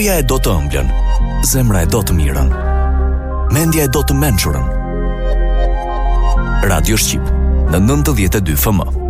Truria e do të ëmblën, zemra e do të mirën, mendja e do të mençurën. Radio Shqip në 92 FM.